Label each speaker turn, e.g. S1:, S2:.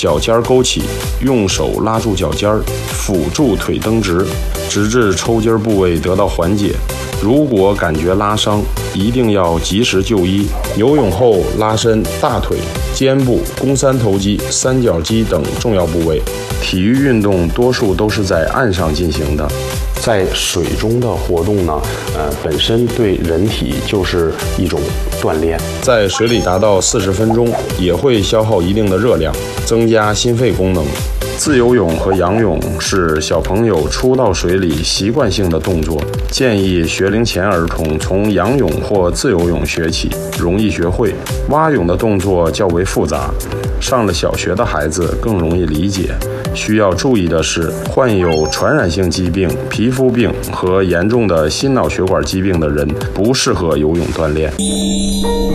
S1: 脚尖勾起，用手拉住脚尖，辅助腿蹬直，直至抽筋部位得到缓解。如果感觉拉伤，一定要及时就医。游泳后拉伸大腿、肩部、肱三头肌、三角肌等重要部位。体育运动多数都是在岸上进行的，在水中的活动呢，本身对人体就是一种锻炼。在水里达到40分钟，也会消耗一定的热量，增加心肺功能。自由泳和仰泳是小朋友初到水里习惯性的动作，建议学龄前儿童从仰泳或自由泳学起，容易学会。蛙泳的动作较为复杂，上了小学的孩子更容易理解。需要注意的是，患有传染性疾病、皮肤病和严重的心脑血管疾病的人不适合游泳锻炼。